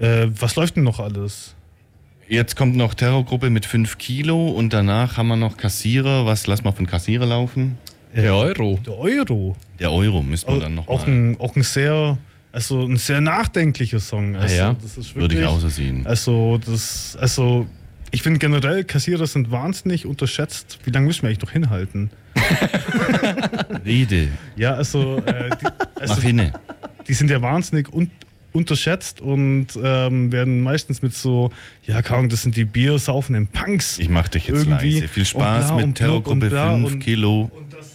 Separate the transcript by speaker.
Speaker 1: Was läuft denn noch alles?
Speaker 2: Jetzt kommt noch Terrorgruppe mit 5 Kilo und danach haben wir noch Kassierer. Was lassen wir von Kassierer laufen?
Speaker 3: Der Euro.
Speaker 1: Der Euro.
Speaker 2: Der Euro müssen wir dann noch
Speaker 1: auch
Speaker 2: mal.
Speaker 1: ein sehr, also ein sehr nachdenklicher Song. Also,
Speaker 3: ja.
Speaker 1: das ist
Speaker 2: Würde
Speaker 1: wirklich,
Speaker 2: ich auch so sehen.
Speaker 1: Also ich finde generell, Kassierer sind wahnsinnig unterschätzt. Wie lange müssen wir eigentlich noch hinhalten?
Speaker 2: Rede.
Speaker 1: Ja,
Speaker 2: Mach hinne.
Speaker 1: die sind ja wahnsinnig unterschätzt und werden meistens mit so, ja, keine Ahnung, das sind die biersaufenden Punks.
Speaker 2: Ich mach dich jetzt
Speaker 1: irgendwie
Speaker 2: leise. Viel Spaß
Speaker 1: und bla
Speaker 2: mit
Speaker 1: und
Speaker 2: Terrorgruppe
Speaker 1: bla
Speaker 2: 5 Kilo.
Speaker 1: Und das